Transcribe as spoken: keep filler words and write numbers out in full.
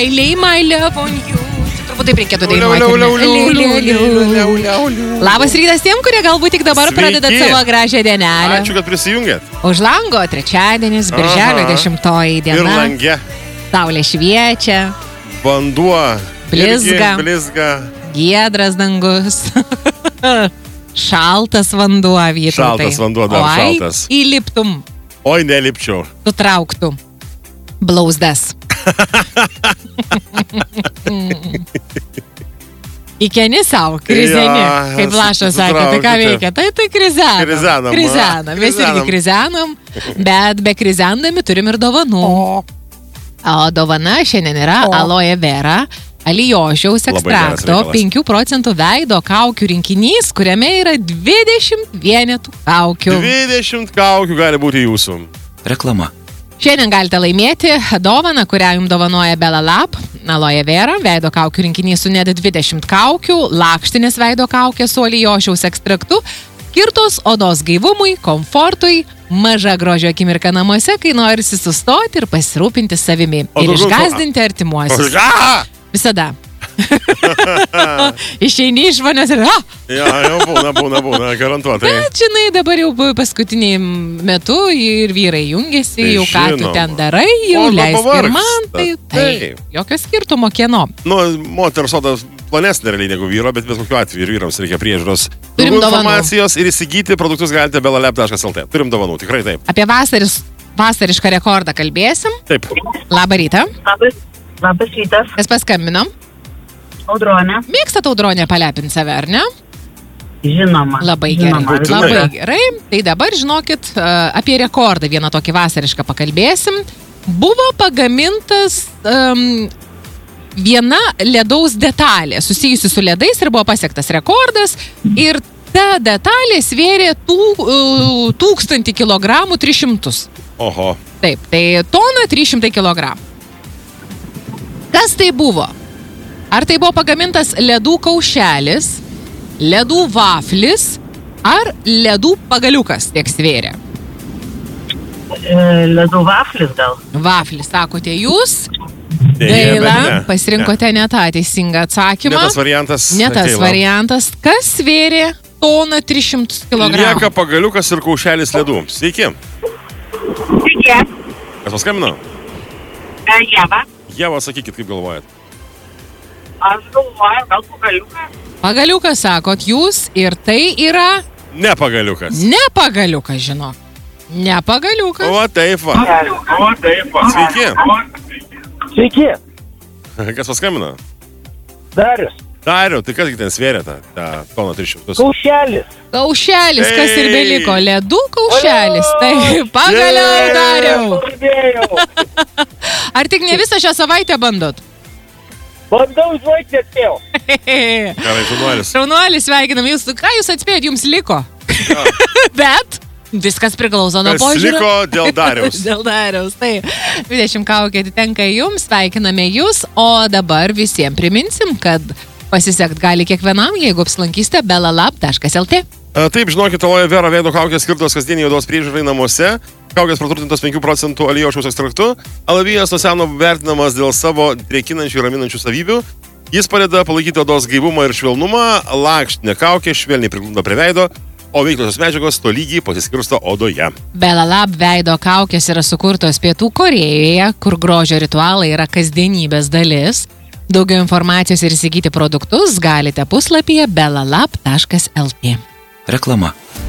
Lay my love on you. Turbūt taip reikėtų dainuoti. Labas rytas tiem, kurie galbūt tik dabar pradedat savo gražią dienelę. Ačiū, kad prisijungėt. Už lango trečiadienis, birželio dešimtoji diena. Ir lange. Saulė šviečia. Vanduo. Blizga. Blizga. Giedras dangus. Šaltas vanduo, Vytautai. Šaltas vanduo, dar Oi, šaltas. Įliptum. Oi, nelipčiau. Sutrauktum. Blauzdas. Įkeni savo, krizeni, Ja, kaip Lašas sakė, tai ką veikia, tai tai krizenam. Krizenam, Krizenam, mes irgi krizenam, bet be krizendami turim ir dovanų. O dovana šiandien yra aloe vera, alijošiaus ekstrakto, penkių procentų veido kaukių rinkinys, kuriame yra dvidešimt vienetų kaukių. dvidešimt kaukių gali būti jūsų. Reklama. Šiandien galite laimėti dovaną, kurią jums dovanoja Bella Lab, aloe vera, veido kaukių rinkinys su net dvidešimt kaukių, lakštinės veido kaukės su alijošiaus ekstraktu, skirtos odos gaivumui, komfortui, maža grožio akimirka namuose, kai norisi sustoti ir pasirūpinti savimi. O ir daugiau išgąsdinti artimuosius. A! Visada. Išeini iš manęs ir... A! Ja, jau būna, būna, būna, garantuotai. Bet, žinai, dabar jau paskutiniai metu ir vyrai jungiasi, Tai jau ką tu žinoma. ten darai, jau O, leisk ir pavargsta. man, tai, tai Taip. jokio skirtumo kieno. Nu, moters odas plonesnė realiai negu vyro, bet bet kokiu atveju ir vyrams reikia priežiūros. Turim Daugiau dovanų. informacijos ir įsigyti produktus galite belalab taškas lt. Turim dovanų, tikrai taip. Apie vasaris, vasarišką rekordą kalbėsim. Taip. Labą rytą. Labas, labas rytas, Mes paskambinom. Audronė. Mėgstat Audronę palepinti save, ar ne? Žinoma. Labai gerai. žinoma, Būtinai. Labai gerai. Tai dabar žinokit, apie rekordą vieną tokį vasarišką pakalbėsim. Buvo pagamintas um, viena ledaus detalė susijusi su ledais ir buvo pasiektas rekordas. Ir ta detalė svėrė tų, uh, tūkstantį kilogramų tris šimtus. Oho. Taip, tai tona trys šimtai kilogramų. Kas tai buvo? Ar tai buvo pagamintas ledų kaušelis, ledų vaflis ar ledų pagaliukas tiek svėrė? E, ledų vaflis gal. Vaflis, sakote jūs? Deja, Gaila, bet ne. pasirinkote ne tą teisingą Ne atsakymą. tas variantas. Ne tas Gaila. variantas. Kas svėrė toną tris šimtus kilogramų? Lieka pagaliukas ir kaušelis ledų. Sveiki. Sveiki, Kas paskambino? e, Jeva. Jeva, sakykit, kaip galvojat. Aš galvoju, gal pagaliuką. Pagaliukas, sakot jūs, ir tai yra Ne pagaliukas. ne pagaliukas, žinok. Ne pagaliukas. O taip va. O, taip. Sveiki. Sveiki, Kas paskambino? Darius. Dariu, tai kas gi ten svėrė tą, tą toną tris šimtus? Kaušelis. Kaušelis, kas ir Ei! beliko, ledų kaušelis. Tai pagaliau, Jej! Dariau. Pradėjau. Ar tik ne visą šią savaitę bandot? Bandau žvaigždį atspėjau. Gerai, žurnuolis. Šaunuolis, sveikinam jūs. Ką jūs atspėjot, jums liko? Bet viskas priklauso nuo Kas požiūrio. liko dėl Dariaus? Dėl Dariaus, tai dvidešimt kaukė atitenka jums, sveikiname jūs, o dabar visiems priminsim, kad pasisekt gali kiekvienam, jeigu apsilankysite belalab taškas lt. A, Taip, žinokit, aloe vera veido kaukės skirtos kasdienį odos priežiūrai namuose. Kaukės praturtintos penkių procentų alijošiaus ekstraktu. Alavijas nuo seno vertinamas dėl savo drėkinančių ir raminančių savybių. Jis padeda palaikyti odos gaivumą ir švelnumą. Lakštinė kaukė švelniai priglunda prie veido, o veikliosios medžiagos tolygiai pasiskirsto odoje. Belalab veido kaukės yra sukurtos Pietų Korėjoje, kur grožio ritualai yra kasdienybės dalis. Daugiau informacijos ir įsigyti produktus galite puslapyje belalab taškas lt. Reklama.